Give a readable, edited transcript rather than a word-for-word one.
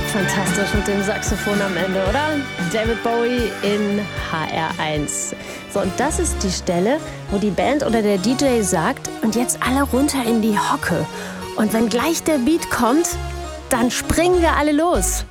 Fantastisch mit dem Saxophon am Ende, oder? David Bowie in HR1. So, und das ist die Stelle, wo die Band oder der DJ sagt, und jetzt alle runter in die Hocke. Und wenn gleich der Beat kommt, dann springen wir alle los.